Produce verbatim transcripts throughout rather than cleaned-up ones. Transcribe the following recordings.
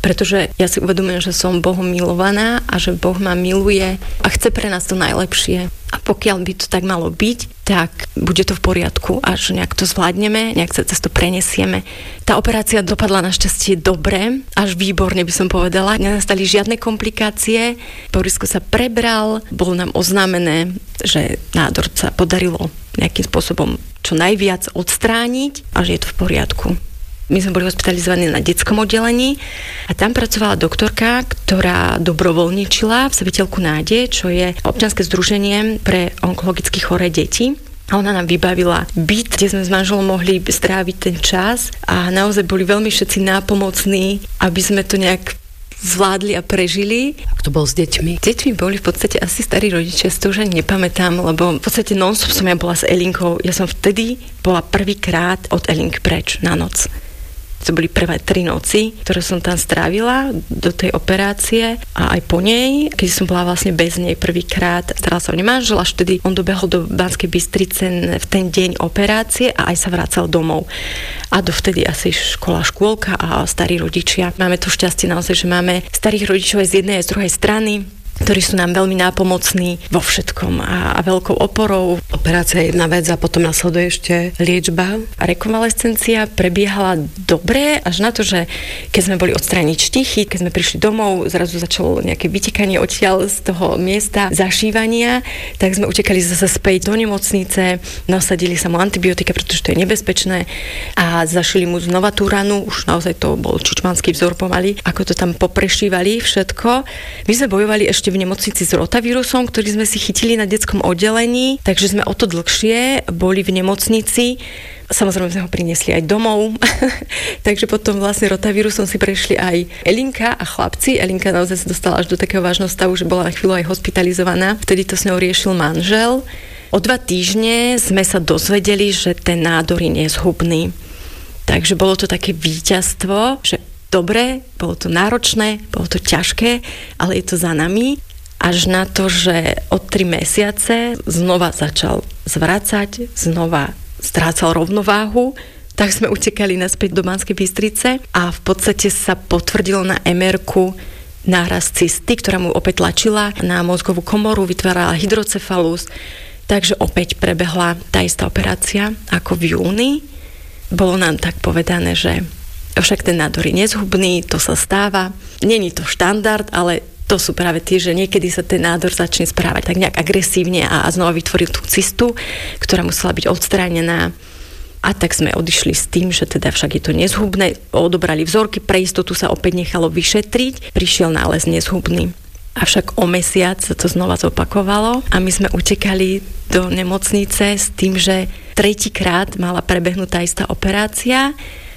Pretože ja si uvedomujem, že som Bohom milovaná a že Boh ma miluje a chce pre nás to najlepšie. A pokiaľ by to tak malo byť, tak bude to v poriadku a že nejak to zvládneme, nejak sa cez to prenesieme. Tá operácia dopadla našťastie dobre, až výborne by som povedala. Nenastali žiadne komplikácie. Borisko sa prebral, bolo nám oznámené, že nádor sa podarilo nejakým spôsobom čo najviac odstrániť a že je to v poriadku. My sme boli hospitalizovaní na detskom oddelení a tam pracovala doktorka, ktorá dobrovoľničila v Svetiteľku nádeje, čo je občianske združenie pre onkologicky choré deti. A ona nám vybavila byt, kde sme s manželom mohli stráviť ten čas a naozaj boli veľmi všetci nápomocní, aby sme to nejak zvládli a prežili. Ako to bolo s deťmi? Deťmi boli v podstate asi starí rodičia, to už ani nepamätám, lebo v podstate non-stop som ja bola s Elinkou. Ja som vtedy bola prvýkrát od Elink preč na noc. To boli prvé tri noci, ktoré som tam strávila do tej operácie a aj po nej, keď som bola vlastne bez nej prvýkrát. Starala sa o nej manžel, až vtedy on dobehol do Banskej Bystrice v ten deň operácie a aj sa vracal domov. A dovtedy asi škola, škôlka a starí rodičia. Máme to šťastie naozaj, že máme starých rodičov aj z jednej aj z druhej strany, ktorí sú nám veľmi nápomocní vo všetkom a, a veľkou oporou. Operácia je jedna vec a potom nasleduje ešte liečba. A rekonvalescencia prebiehala dobre, až na to, že keď sme boli odstrániť štichy, keď sme prišli domov, zrazu začalo nejaké vytekanie odtiaľ z toho miesta zašívania, tak sme utekali zase späť do nemocnice, nasadili sa mu antibiotika, pretože to je nebezpečné a zašili mu znova tú ranu, už naozaj to bol čičmanský vzor pomaly, ako to tam poprešívali všetko. My sme bojovali ešte v nemocnici s rotavírusom, ktorý sme si chytili na detskom oddelení, takže sme o to dlhšie boli v nemocnici. Samozrejme sme ho priniesli aj domov, takže potom vlastne rotavírusom si prešli aj Elinka a chlapci. Elinka naozaj sa dostala až do takého vážneho stavu, že bola na chvíľu aj hospitalizovaná. Vtedy to s ňou riešil manžel. O dva týždne sme sa dozvedeli, že ten nádor je nezhubný. Takže bolo to také víťazstvo, že dobre, bolo to náročné, bolo to ťažké, ale je to za nami. Až na to, že od tri mesiace znova začal zvracať, znova strácal rovnováhu, tak sme utekali naspäť do Banskej Bystrice a v podstate sa potvrdilo na em erku nárast cysty, ktorá mu opäť tlačila na mozgovú komoru, vytvárala hydrocefalus, takže opäť prebehla tá istá operácia ako v júni. Bolo nám tak povedané, že však ten nádor je nezhubný, to sa stáva. Není to štandard, ale to sú práve tie, že niekedy sa ten nádor začne správať tak nejak agresívne a, a znova vytvoril tú cystu, ktorá musela byť odstránená. A tak sme odišli s tým, že teda však je to nezhubné. Odobrali vzorky, pre istotu sa opäť nechalo vyšetriť. Prišiel nález nezhubný. Avšak o mesiac sa to znova zopakovalo a my sme utekali do nemocnice s tým, že tretíkrát mala prebehnúť tá istá operácia.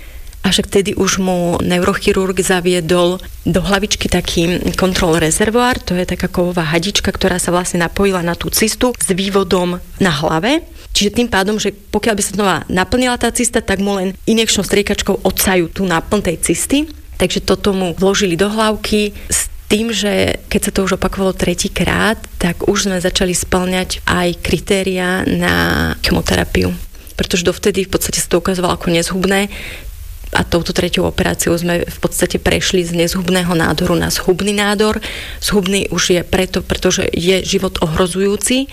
A však tedy už mu neurochirurg zaviedol do hlavičky taký kontrol rezervoár, to je taká kovová hadička, ktorá sa vlastne napojila na tú cystu s vývodom na hlave. Čiže tým pádom, že pokiaľ by sa znova naplnila tá cysta, tak mu len injekčnou striekačkou odsajú tú náplň tej cysty. Takže toto mu vložili do hlavky s tým, že keď sa to už opakovalo tretíkrát, tak už sme začali spĺňať aj kritériá na chemoterapiu. Pretože dovtedy v podstate sa to ukazovalo ako nezhubné, a touto treťou operáciou sme v podstate prešli z nezhubného nádoru na zhubný nádor. Zhubný už je preto, pretože je život ohrozujúci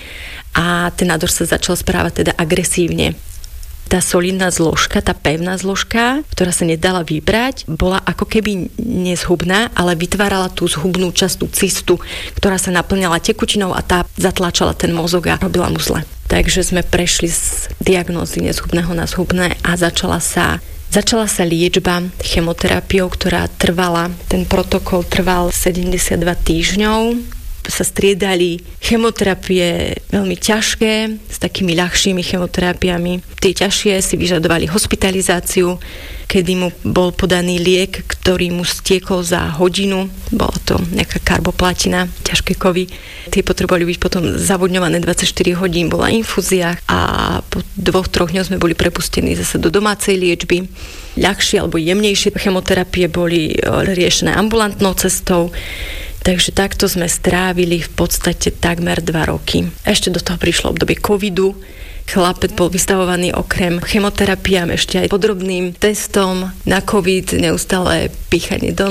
a ten nádor sa začal správať teda agresívne. Tá solidná zložka, tá pevná zložka, ktorá sa nedala vybrať, bola ako keby nezhubná, ale vytvárala tú zhubnú časť, tú cystu, ktorá sa naplňala tekutinou a tá zatlačala ten mozog a robila mu zle. Takže sme prešli z diagnózy nezhubného na zhubné a začala sa Začala sa liečba chemoterapiou, ktorá trvala, ten protokol trval sedemdesiatdva týždňov. Sa striedali chemoterapie veľmi ťažké s takými ľahšími chemoterapiami. Tie ťažšie si vyžadovali hospitalizáciu, kedy mu bol podaný liek, ktorý mu stiekol za hodinu. Bola to nejaká karboplatina, ťažké kovy. Tie potrebovali byť potom zavodňované dvadsaťštyri hodín, bola infúzia a po dvoch, troch dňoch sme boli prepustení zase do domácej liečby. Ľahšie alebo jemnejšie chemoterapie boli riešené ambulantnou cestou. Takže takto sme strávili v podstate takmer dva roky. Ešte do toho prišlo obdobie covidu. Chlapec bol vystavovaný okrem chemoterapiám ešte aj podrobným testom na covid, neustále píchanie do